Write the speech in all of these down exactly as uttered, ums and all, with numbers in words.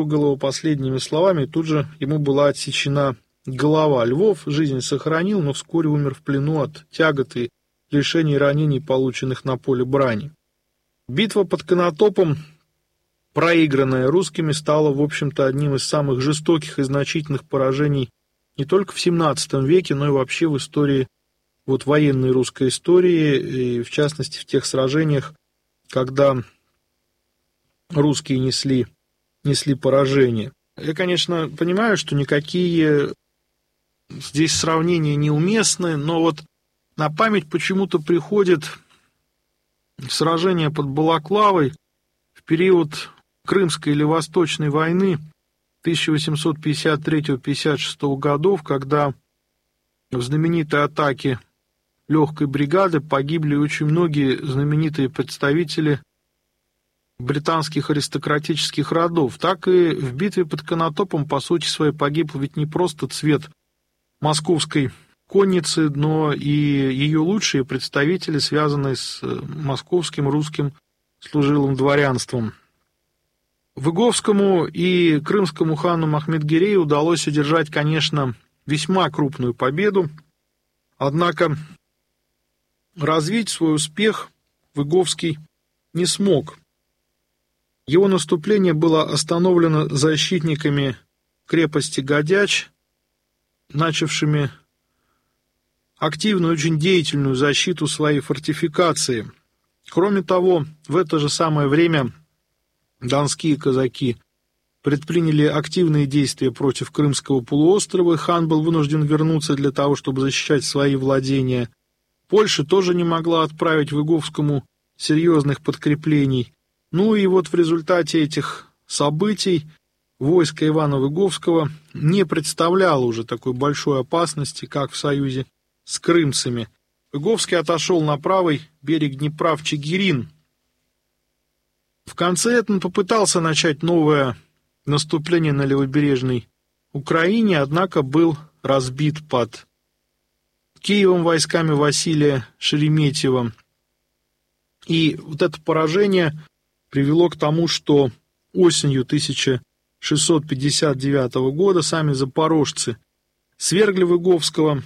голову последними словами, тут же ему была отсечена голова. Львов жизнь сохранил, но вскоре умер в плену от тягот и лишений и ранений, полученных на поле брани. Битва под Конотопом, проигранная русскими, стала, в общем-то, одним из самых жестоких и значительных поражений не только в семнадцатом веке, но и вообще в истории, вот военной русской истории, и в частности в тех сражениях, когда русские несли, несли поражение. Я, конечно, понимаю, что никакие здесь сравнения неуместны, но вот на память почему-то приходит сражение под Балаклавой в период Крымской или Восточной войны тысяча восемьсот пятьдесят третьего — пятьдесят шестого годов, когда в знаменитой атаке легкой бригады погибли очень многие знаменитые представители британских аристократических родов. Так и в битве под Конотопом, по сути своей, погиб ведь не просто цвет московской конницы, но и ее лучшие представители, связанные с московским русским служилым дворянством. Выговскому и крымскому хану Махмед-Гирею удалось одержать, конечно, весьма крупную победу, однако развить свой успех Выговский не смог. Его наступление было остановлено защитниками крепости Гадяч, начавшими активную, очень деятельную защиту своей фортификации. Кроме того, в это же самое время донские казаки предприняли активные действия против Крымского полуострова, и хан был вынужден вернуться для того, чтобы защищать свои владения. Польша тоже не могла отправить Выговскому серьезных подкреплений. Ну и вот в результате этих событий войско Ивана Выговского не представляло уже такой большой опасности, как в союзе с крымцами. Выговский отошел на правый берег Днепра в Чигирин. В конце он попытался начать новое наступление на левобережной Украине, однако был разбит под Киевом войсками Василия Шереметьева. И вот это поражение привело к тому, что осенью тысяча шестьсот пятьдесят девятого года сами запорожцы свергли Выговского,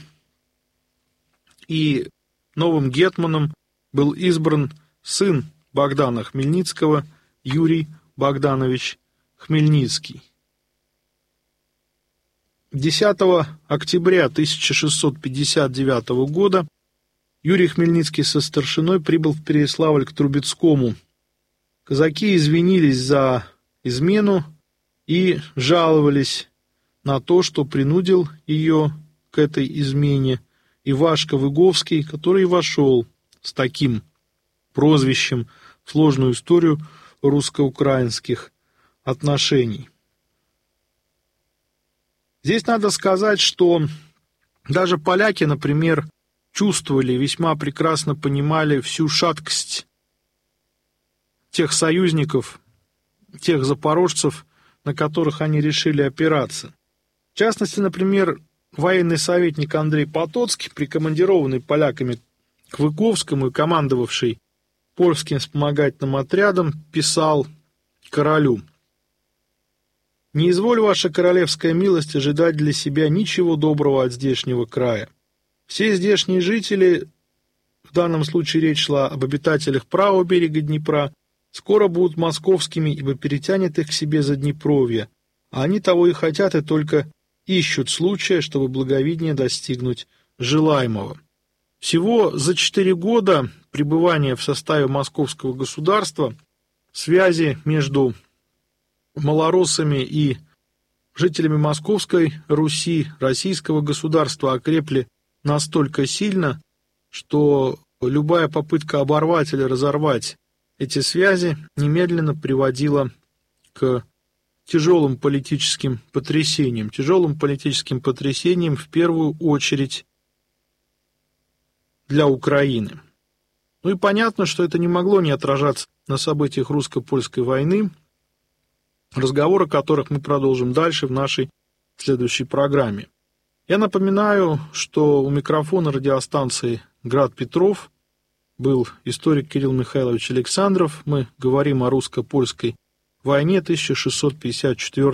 и новым гетманом был избран сын Богдана Хмельницкого, Юрий Богданович Хмельницкий. десятого октября тысяча шестьсот пятьдесят девятого года Юрий Хмельницкий со старшиной прибыл в Переяславль к Трубецкому. Казаки извинились за измену и жаловались на то, что принудил ее к этой измене Ивашка Выговский, который вошел с таким прозвищем в сложную историю русско-украинских отношений. Здесь надо сказать, что даже поляки, например, чувствовали, весьма прекрасно понимали всю шаткость тех союзников, тех запорожцев, на которых они решили опираться. В частности, например, военный советник Андрей Потоцкий, прикомандированный поляками к Выговскому и командовавший польским вспомогательным отрядом, писал королю: «Не изволь, ваша королевская милость, ожидать для себя ничего доброго от здешнего края. Все здешние жители, в данном случае речь шла об обитателях правого берега Днепра, скоро будут московскими, ибо перетянет их к себе Заднепровье, а они того и хотят, и только ищут случая, чтобы благовиднее достигнуть желаемого». Всего за четыре года пребывания в составе московского государства связи между малороссами и жителями Московской Руси, российского государства, окрепли настолько сильно, что любая попытка оборвать или разорвать эти связи немедленно приводила к тяжелым политическим потрясениям. Тяжелым политическим потрясениям в первую очередь для Украины. Ну и понятно, что это не могло не отражаться на событиях русско-польской войны, разговор о которых мы продолжим дальше в нашей следующей программе. Я напоминаю, что у микрофона радиостанции «Град Петров» был историк Кирилл Михайлович Александров. Мы говорим о русско-польской войне тысяча шестьсот пятьдесят четвёртого